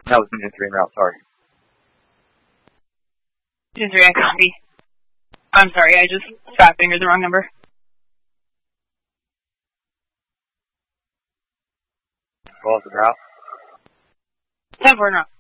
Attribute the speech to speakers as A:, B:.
A: That was Union 3 en route, sorry.
B: Union 3, I copy. I'm sorry, I just fat fingered the wrong number.
A: 12 en route.
B: 10-4 en route.